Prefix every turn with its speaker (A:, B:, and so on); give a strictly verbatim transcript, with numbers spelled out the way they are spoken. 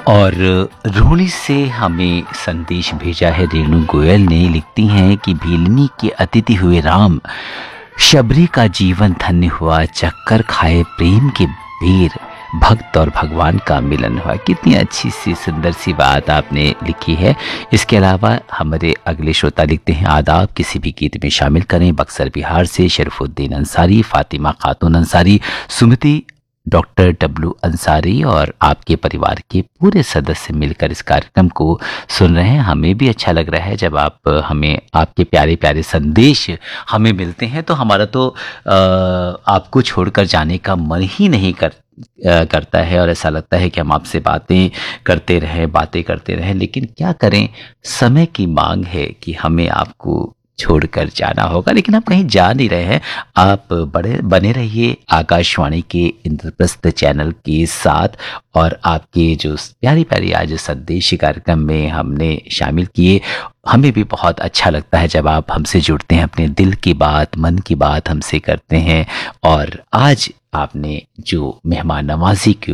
A: और रोहनी से हमें संदेश भेजा है रेणु गोयल ने। लिखती हैं कि भीलनी के अतिथि हुए राम, शबरी का जीवन धन्य हुआ, चक्कर खाए प्रेम के बेर, भक्त और भगवान का मिलन हुआ। कितनी अच्छी सी सुंदर सी बात आपने लिखी है। इसके अलावा हमारे अगले श्रोता लिखते हैं, आदाब, किसी भी गीत में शामिल करें। बक्सर बिहार से शरीफुद्दीन अंसारी, फातिमा खातून अंसारी, सुमति डॉक्टर डब्लू अंसारी और आपके परिवार के पूरे सदस्य मिलकर इस कार्यक्रम को सुन रहे हैं। हमें भी अच्छा लग रहा है जब आप हमें आपके प्यारे प्यारे संदेश हमें मिलते हैं, तो हमारा तो आ, आपको छोड़कर जाने का मन ही नहीं कर आ, करता है और ऐसा लगता है कि हम आपसे बातें करते रहें बातें करते रहें लेकिन क्या करें, समय की मांग है कि हमें आपको छोड़कर जाना होगा। लेकिन आप कहीं जा नहीं रहे हैं, आप बड़े बने रहिए आकाशवाणी के इंद्रप्रस्थ चैनल के साथ। और आपके जो प्यारी प्यारी आज संदेश कार्यक्रम में हमने शामिल किए, हमें भी बहुत अच्छा लगता है जब आप हमसे जुड़ते हैं, अपने दिल की बात मन की बात हमसे करते हैं। और आज आपने जो मेहमान नवाजी की